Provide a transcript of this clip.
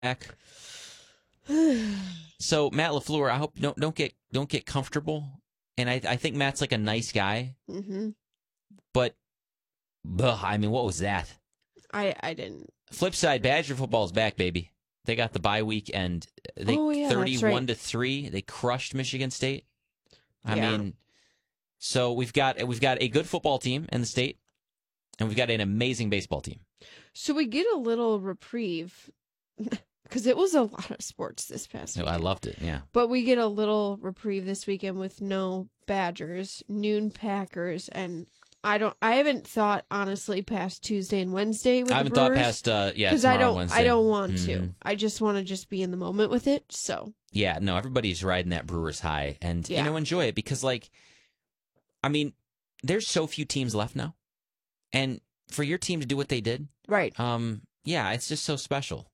So Matt LaFleur, I hope don't get comfortable. And I think Matt's like a nice guy, but I mean, what was that? I didn't. Flip side, Badger football is back, baby. They got the bye week, and they 31-3. They crushed Michigan State. I mean, so we've got a good football team in the state, and we've got an amazing baseball team. So we get a little reprieve because it was a lot of sports this past weekend. I loved it, yeah. But we get a little reprieve this weekend with no Badgers, noon Packers, and I haven't thought honestly past Tuesday and Wednesday with I haven't the Brewers, thought past because Wednesday. I don't want to. I just want to be in the moment with it. So yeah, no, everybody's riding that Brewers high, and enjoy it because, like, I mean, there's so few teams left now, and for your team to do what they did, right? Yeah, it's just so special.